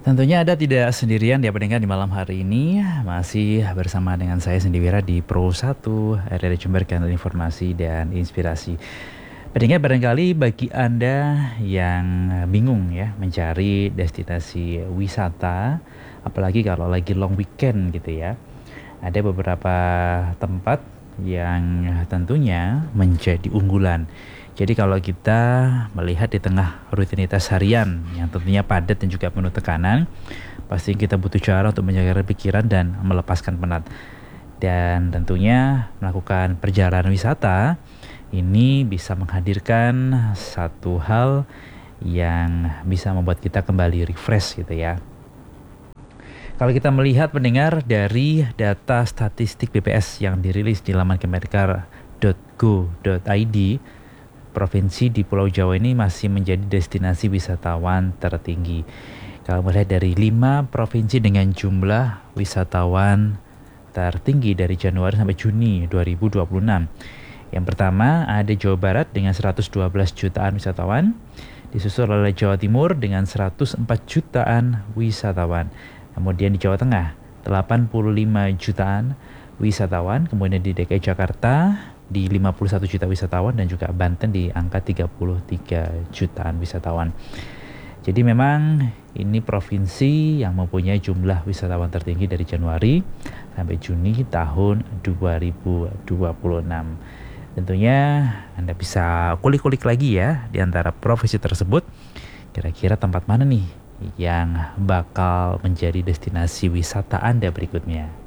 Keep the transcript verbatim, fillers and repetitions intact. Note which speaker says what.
Speaker 1: Tentunya Anda tidak sendirian ya pendengar di malam hari ini. Masih bersama dengan saya Sandy Wira di Pro satu R R I Jember, kanal informasi dan inspirasi. Pendengar, barangkali bagi Anda yang bingung ya mencari destinasi wisata, apalagi kalau lagi long weekend gitu ya, ada beberapa tempat yang tentunya menjadi unggulan. Jadi kalau kita melihat di tengah rutinitas harian yang tentunya padat dan juga penuh tekanan, pasti kita butuh cara untuk menjaga pikiran dan melepaskan penat. Dan tentunya melakukan perjalanan wisata ini bisa menghadirkan satu hal yang bisa membuat kita kembali refresh gitu ya. Kalau kita melihat pendengar dari data statistik B P S yang dirilis di laman kementerian dot go dot i d, provinsi di Pulau Jawa ini masih menjadi destinasi wisatawan tertinggi. Kalau melihat dari lima provinsi dengan jumlah wisatawan tertinggi dari Januari sampai Juni dua ribu dua puluh enam. Yang pertama ada Jawa Barat dengan seratus dua belas jutaan wisatawan, disusul oleh Jawa Timur dengan seratus empat jutaan wisatawan. Kemudian di Jawa Tengah delapan puluh lima jutaan wisatawan, kemudian di D K I Jakarta di lima puluh satu juta wisatawan, dan juga Banten di angka tiga puluh tiga jutaan wisatawan. Jadi memang ini provinsi yang mempunyai jumlah wisatawan tertinggi dari Januari sampai Juni tahun dua ribu dua puluh enam. Tentunya Anda bisa kulik-kulik lagi ya di antara provinsi tersebut, kira-kira tempat mana nih yang bakal menjadi destinasi wisata Anda berikutnya.